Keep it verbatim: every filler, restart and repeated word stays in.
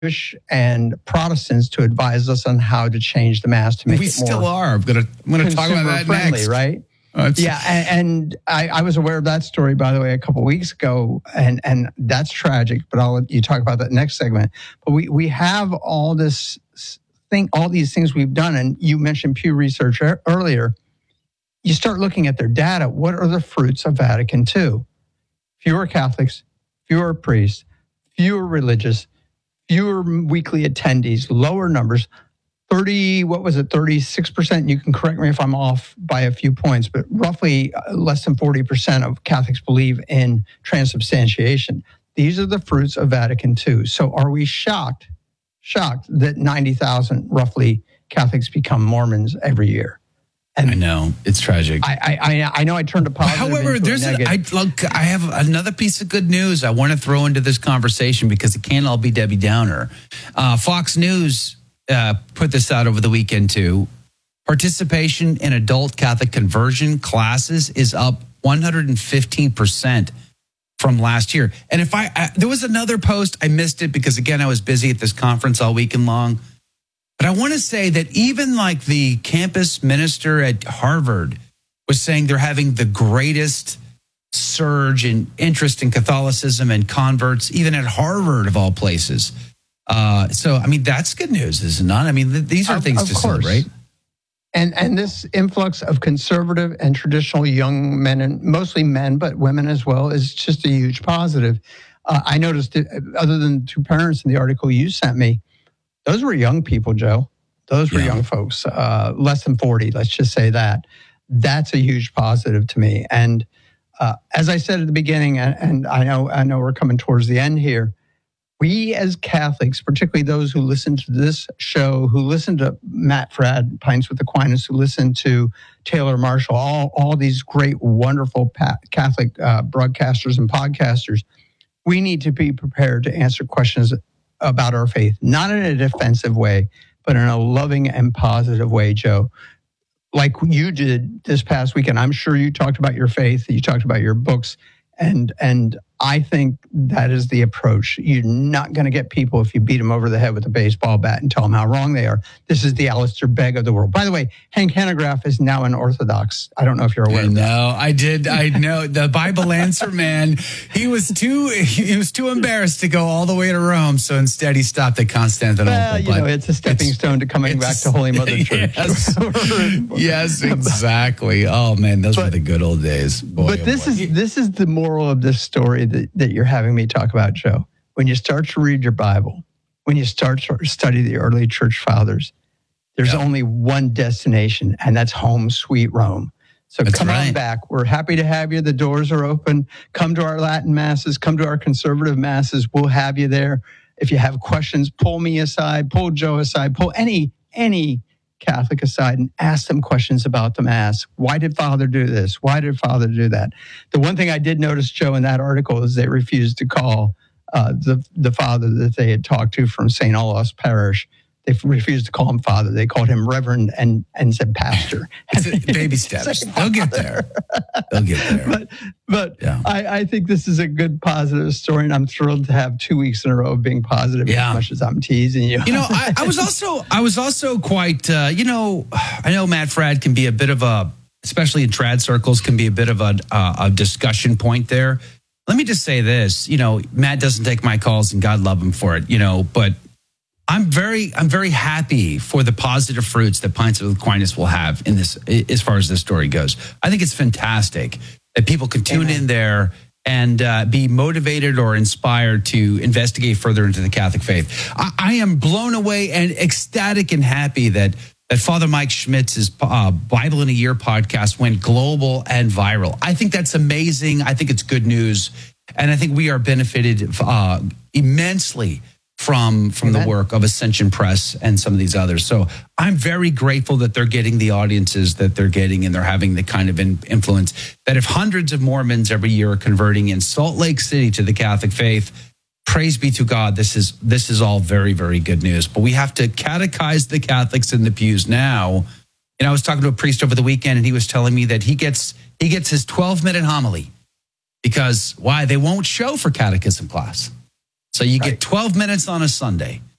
Jewish and Protestants to advise us on how to change the Mass to make we it more still are. I'm gonna I'm gonna talk about that friendly, next, right? Uh, yeah, and, and I, I was aware of that story, by the way, a couple of weeks ago, and and that's tragic. But I'll let you talk about that next segment. But we we have all this thing, all these things we've done, and you mentioned Pew Research earlier. You start looking at their data. What are the fruits of Vatican two? Fewer Catholics, fewer priests, fewer religious, fewer weekly attendees, lower numbers. thirty, what was it, thirty-six percent? You can correct me if I'm off by a few points, but roughly less than forty percent of Catholics believe in transubstantiation. These are the fruits of Vatican two. So are we shocked, shocked that ninety thousand roughly Catholics become Mormons every year? And I know it's tragic. I I I know I turned a positive. However, into there's a a, I look. I have another piece of good news I want to throw into this conversation because it can't all be Debbie Downer. Uh, Fox News uh, put this out over the weekend too. Participation in adult Catholic conversion classes is up one hundred fifteen percent from last year. And if I, I there was another post, I missed it because again I was busy at this conference all weekend long. But I want to say that even like the campus minister at Harvard was saying they're having the greatest surge in interest in Catholicism and converts, even at Harvard of all places. Uh, so, I mean, that's good news, is it not? I mean, th- these are of, things of to course. celebrate. And and this influx of conservative and traditional young men, and mostly men, but women as well, is just a huge positive. Uh, I noticed, it, other than two parents in the article you sent me, those were young people, Joe. Those were yeah. young folks, uh, less than forty, let's just say that. That's a huge positive to me. And uh, as I said at the beginning, and, and I know I know we're coming towards the end here, we as Catholics, particularly those who listen to this show, who listen to Matt Fradd, Pints with Aquinas, who listen to Taylor Marshall, all, all these great, wonderful pa- Catholic uh, broadcasters and podcasters, we need to be prepared to answer questions about our faith, not in a defensive way, but in a loving and positive way, Joe. Like you did this past weekend. I'm sure you talked about your faith, you talked about your books, and and I think that is the approach. You're not going to get people if you beat them over the head with a baseball bat and tell them how wrong they are. This is the Alistair Begg of the world. By the way, Hank Hanegraaff is now an Orthodox. I don't know if you're aware of that. No, I did. I know the Bible answer man. He was too. He was too embarrassed to go all the way to Rome, so instead he stopped at Constantinople. Well, you know, it's a stepping stone to coming back to Holy Mother Church. Yes, yes, exactly. Oh man, those but, were the good old days. Boy, but oh this boy. is this is the moral of this story that, that you're having me talk about, Joe. When you start to read your Bible, when you start to study the early church fathers, there's yeah. only one destination, and that's home sweet Rome. So that's come right. on back. We're happy to have you. The doors are open. Come to our Latin masses. Come to our conservative masses. We'll have you there. If you have questions, pull me aside, pull Joe aside, pull any any Catholic aside and ask them questions about the Mass. Why did Father do this? Why did Father do that? The one thing I did notice, Joe, in that article is they refused to call uh, the the Father that they had talked to from Saint Olaus Parish. They refused to call him Father. They called him Reverend and and said Pastor. Baby steps. They'll get there. They'll get there. But but yeah. I, I think this is a good positive story, and I'm thrilled to have two weeks in a row of being positive. Yeah. As much as I'm teasing you. You know, I, I was also I was also quite. Uh, you know, I know Matt Fradd can be a bit of a, especially in trad circles, can be a bit of a uh, a discussion point there. Let me just say this. You know, Matt doesn't take my calls, and God love him for it. You know, but. I'm very, I'm very happy for the positive fruits that Pints with Aquinas will have in this, as far as this story goes. I think it's fantastic that people can tune Amen. in there and uh, be motivated or inspired to investigate further into the Catholic faith. I, I am blown away and ecstatic and happy that that Father Mike Schmitz's uh, Bible in a Year podcast went global and viral. I think that's amazing. I think it's good news, and I think we are benefited uh, immensely. From from Amen. the work of Ascension Press and some of these others. So I'm very grateful that they're getting the audiences that they're getting, and they're having the kind of in, influence that if hundreds of Mormons every year are converting in Salt Lake City to the Catholic faith, praise be to God, this is this is all very, very good news. But we have to catechize the Catholics in the pews now. And I was talking to a priest over the weekend, and he was telling me that he gets he gets his twelve minute homily because why? They won't show for catechism class. So you Right. get twelve minutes on a Sunday.